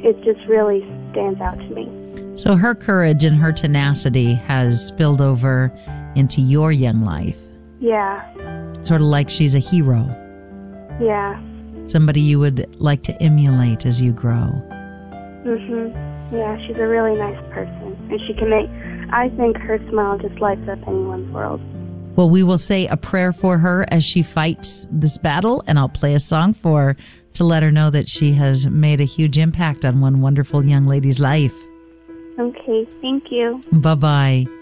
it just really stands out to me. So her courage and her tenacity has spilled over into your young life. Yeah. Sort of like she's a hero. Yeah. Somebody you would like to emulate as you grow. Yeah, she's a really nice person. And she can I think her smile just lights up anyone's world. Well, we will say a prayer for her as she fights this battle, and I'll play a song for her to let her know that she has made a huge impact on one wonderful young lady's life. Okay, thank you. Bye-bye.